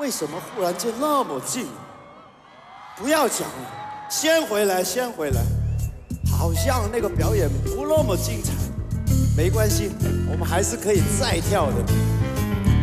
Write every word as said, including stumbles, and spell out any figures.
为什么忽然间那么近？不要讲了，先回来，先回来。好像那个表演不那么精彩，没关系，我们还是可以再跳的。